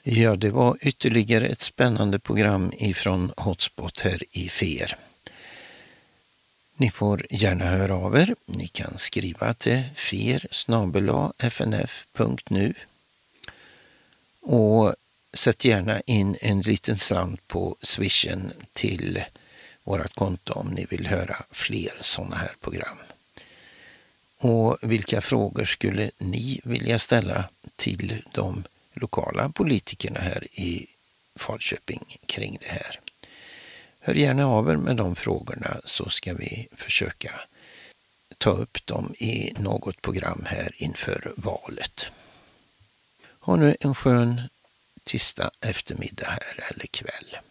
Ja, det var ytterligare ett spännande program ifrån Hotspot här i FER. Ni får gärna höra av er. Ni kan skriva till fer@fnf.nu och sätt gärna in en liten slant på Swishen till vårat konto om ni vill höra fler sådana här program. Och vilka frågor skulle ni vilja ställa till de lokala politikerna här i Falköping kring det här? Hör gärna av er med de frågorna så ska vi försöka ta upp dem i något program här inför valet. Ha nu en skön tisdag eftermiddag här eller kväll.